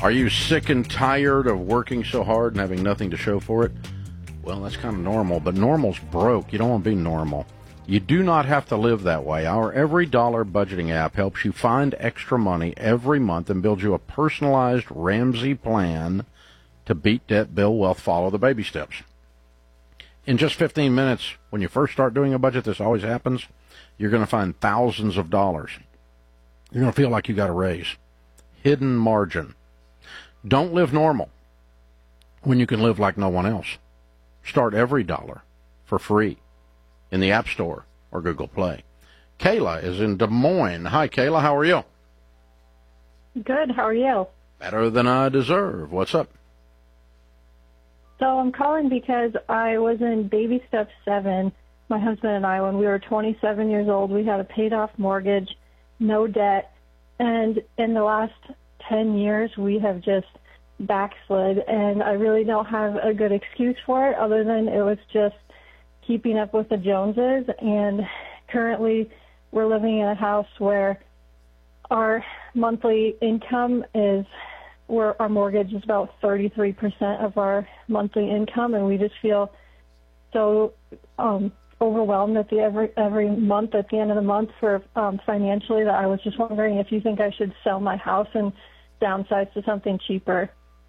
Are you sick and tired of working so hard and having nothing to show for it? Well, that's kind of normal, but normal's broke. You don't want to be normal. You do not have to live that way. Our Every Dollar budgeting app helps you find extra money every month and builds you a personalized Ramsey plan to beat debt, build wealth, follow the baby steps. In just 15 minutes, when you first start doing a budget, this always happens, you're going to find thousands of dollars. You're going to feel like you got a raise. Hidden margin. Don't live normal when you can live like no one else. Start Every Dollar for free in the App Store or Google Play. Kayla is in Des Moines. Hi, Kayla. How are you? Good. How are you? Better than I deserve. What's up? So I'm calling because I was in baby step 7, my husband and I, when we were 27 years old. We had a paid-off mortgage, no debt, and in the last 10 years, we have just backslid, and I really don't have a good excuse for it other than it was just keeping up with the Joneses. And currently, we're living in a house where our monthly income is, where our mortgage is about 33% of our monthly income, and we just feel so overwhelmed at every month, at the end of the month, for financially, that I was just wondering if you think I should sell my house and downsize to something cheaper.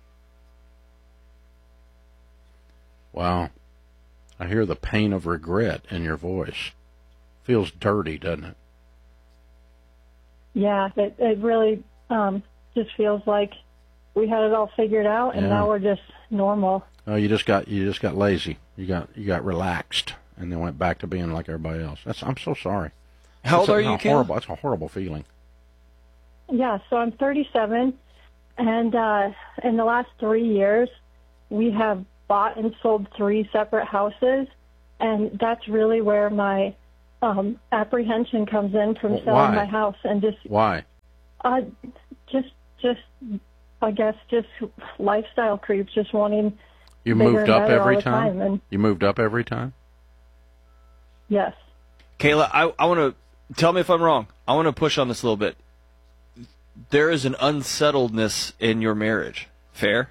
Wow. I hear the pain of regret in your voice. Feels dirty, doesn't it? Yeah, it really just feels like we had it all figured out, and now we're just normal. Oh, you just got lazy. You got relaxed, and then went back to being like everybody else. I'm so sorry. How old are you, Kim? That's a horrible feeling. Yeah, so I'm 37, and in the last 3 years, we have bought and sold 3 separate houses, and that's really where my apprehension comes in from selling my house. And just why? Just I guess just lifestyle creeps, just wanting. You moved up every time. You moved up every time. Yes. Kayla, I want to tell me if I'm wrong. I want to push on this a little bit. There is an unsettledness in your marriage. Fair?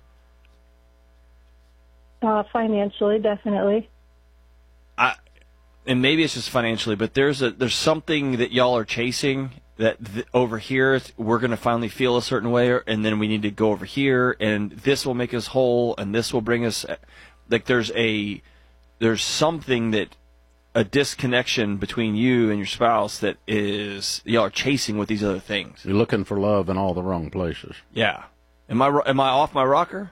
Financially, definitely. And maybe it's just financially, but there's something that y'all are chasing that over here we're going to finally feel a certain way, and then we need to go over here, and this will make us whole, and this will bring us. Like there's something that. A disconnection between you and your spouse that is y'all are chasing with these other things. You're looking for love in all the wrong places. Yeah. Am I off my rocker?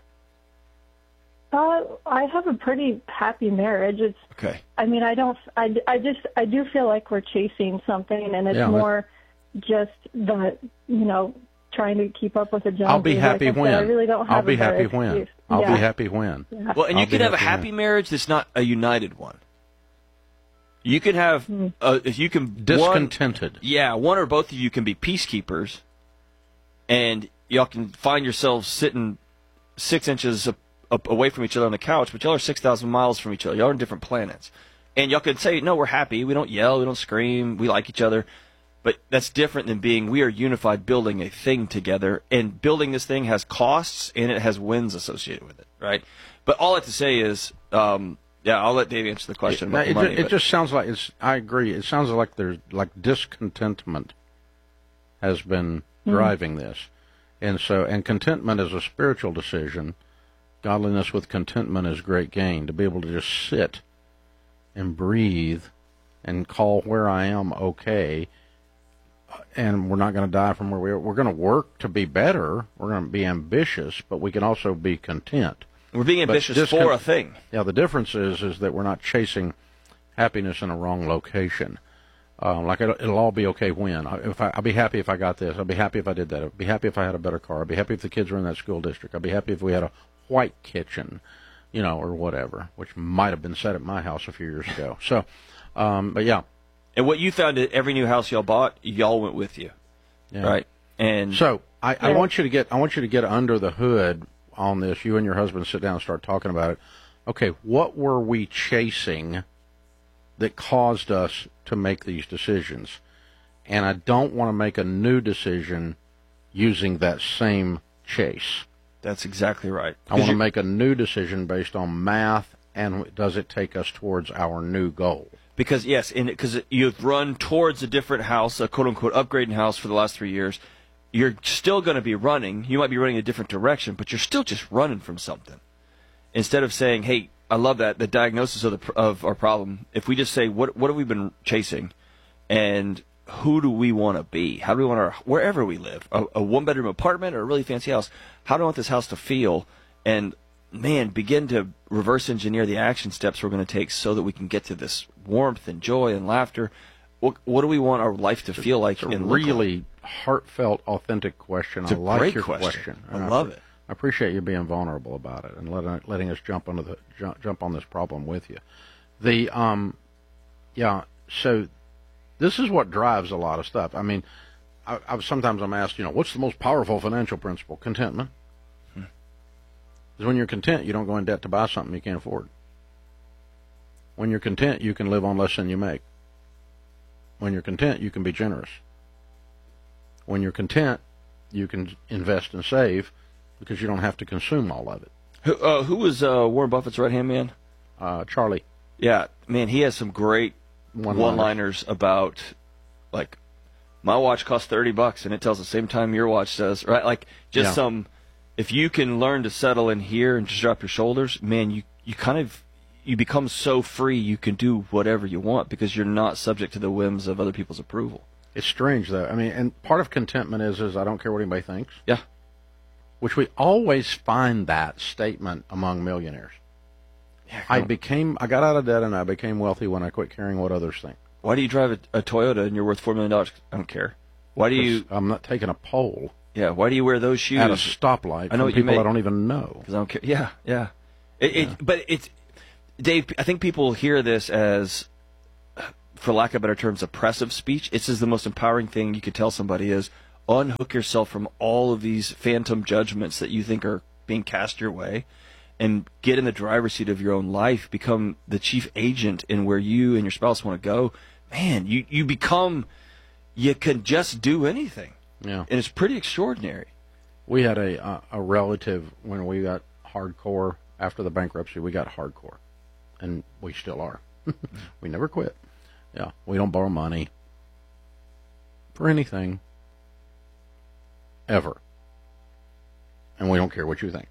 I have a pretty happy marriage. It's okay. I mean, I do feel like we're chasing something, and it's more just the trying to keep up with the Joneses. I'll be happy when. I really don't have I'll be happy excuse. when. I'll be happy when. Yeah. Well, and you can have a happy marriage that's not a united one. You can have, if you can... Discontented. One or both of you can be peacekeepers, and y'all can find yourselves sitting 6 inches away from each other on the couch, but y'all are 6,000 miles from each other. Y'all are on different planets. And y'all could say, no, we're happy. We don't yell. We don't scream. We like each other. But that's different than being, we are unified, building a thing together. And building this thing has costs, and it has wins associated with it, right? But all I have to say is... I'll let Dave answer the question about the money. It just sounds like I agree. It sounds like there's discontentment has been driving this, and contentment is a spiritual decision. Godliness with contentment is great gain. To be able to just sit and breathe and call where I am okay, and we're not going to die from where we are. We're going to work to be better. We're going to be ambitious, but we can also be content. We're being ambitious for a thing. Yeah, the difference is that we're not chasing happiness in a wrong location. It'll all be okay when. I'll be happy if I got this. I'll be happy if I did that. I'll be happy if I had a better car. I'll be happy if the kids were in that school district. I'll be happy if we had a white kitchen, or whatever, which might have been said at my house a few years ago. So, but yeah. And what you found at every new house y'all bought, y'all went with you, right? And so I want you to get under the hood on this. You and your husband sit down and start talking about it. Okay, what were we chasing that caused us to make these decisions? And I don't want to make a new decision using that same chase. That's exactly right. I want to make a new decision based on math, and does it take us towards our new goal? Because, yes, because you've run towards a different house, a quote-unquote upgrading house for the last 3 years. You're still going to be running. You might be running a different direction, but you're still just running from something. Instead of saying, hey, I love that, the diagnosis of our problem. If we just say, what have we been chasing, and who do we want to be? How do we want wherever we live, a one-bedroom apartment or a really fancy house, how do I want this house to feel? And, man, begin to reverse engineer the action steps we're going to take so that we can get to this warmth and joy and laughter. What do we want our life to feel like? It's a really heartfelt, authentic question. It's I like great your question. And I love it. I appreciate you being vulnerable about it and letting us jump on this problem with you. So this is what drives a lot of stuff. I mean, sometimes I'm asked, what's the most powerful financial principle? Contentment. Because when you're content, you don't go in debt to buy something you can't afford. When you're content, you can live on less than you make. When you're content, you can be generous. When you're content, you can invest and save because you don't have to consume all of it. Who was Warren Buffett's right-hand man? Charlie. Yeah, man, he has some great one-liners about, like, my watch costs $30 and it tells the same time your watch does, right? Like, just if you can learn to settle in here and just drop your shoulders, man, you become so free you can do whatever you want because you're not subject to the whims of other people's approval. It's strange, though. I mean, and part of contentment is I don't care what anybody thinks. Yeah. Which we always find that statement among millionaires. Yeah, I got out of debt and I became wealthy when I quit caring what others think. Why do you drive a Toyota and you're worth $4 million? I don't care. Why do you? I'm not taking a poll. Yeah. Why do you wear those shoes at a stoplight? I know from people I don't even know. Because I don't care. Yeah. But it's Dave. I think people hear this as, for lack of better terms, oppressive speech. This is the most empowering thing you could tell somebody is unhook yourself from all of these phantom judgments that you think are being cast your way and get in the driver's seat of your own life, become the chief agent in where you and your spouse want to go. Man, you can just do anything. Yeah. And it's pretty extraordinary. We had a relative when we got hardcore after the bankruptcy, we got hardcore. And we still are. We never quit. Yeah. We don't borrow money for anything ever. And we don't care what you think.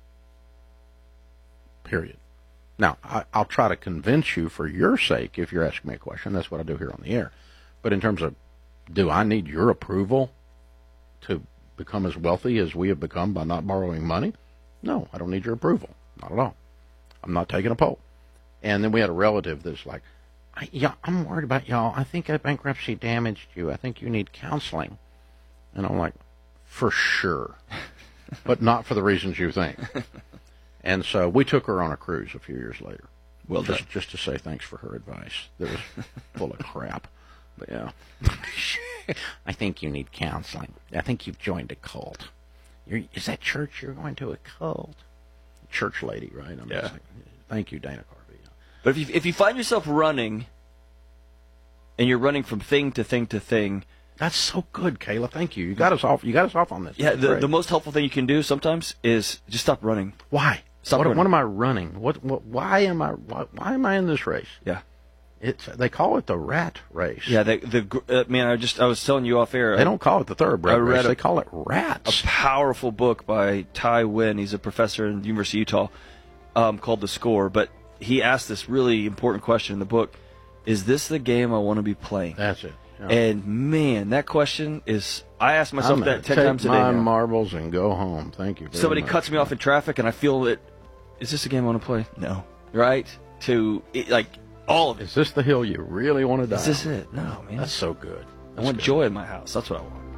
Period. Now, I'll try to convince you for your sake if you're asking me a question. That's what I do here on the air. But in terms of, do I need your approval to become as wealthy as we have become by not borrowing money? No, I don't need your approval. Not at all. I'm not taking a poll. And then we had a relative that's like, I'm worried about y'all. I think that bankruptcy damaged you. I think you need counseling. And I'm like, for sure. But not for the reasons you think. And so we took her on a cruise a few years later. Well, just to say thanks for her advice. That was full of crap. But yeah. I think you need counseling. I think you've joined a cult. Is that church you're going to a cult? Church lady, right? Yeah. Like, thank you, Dana Carvey. But if you find yourself running, and you're running from thing to thing to thing, that's so good, Kayla. Thank you. You got us off. You got us off on this. Yeah. The most helpful thing you can do sometimes is just stop running. Why? Stop running. What am I running? Why am I in this race? Yeah. They call it the rat race. Yeah. Man, I was telling you off air. They don't call it the thoroughbred race. They call it rats. A powerful book by Ty Wynn. He's a professor in the University of Utah, called The Score. But he asked this really important question in the book: is this the game I want to be playing? That's it. Yeah. And man, that question is. I ask myself that 10 times a day. Take my now. marbles and go home. Thank you. Somebody cuts me off in traffic, and I feel that. Is this a game I want to play? No. Right? All of it. Is this the hill you really want to die? Is this it? No, man. That's so good. I want joy in my house. That's what I want.